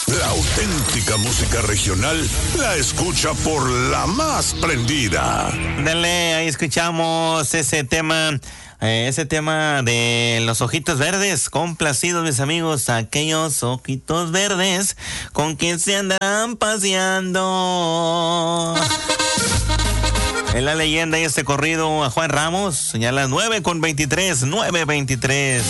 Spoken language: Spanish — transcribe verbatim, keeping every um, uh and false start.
La auténtica música regional la escucha por la más prendida. Dale, ahí escuchamos ese tema, eh, ese tema de los ojitos verdes. Complacidos, mis amigos, aquellos ojitos verdes con quien se andarán paseando. En la leyenda y este corrido a Juan Ramos, ya las nueve con veintitrés, nueve veintitrés.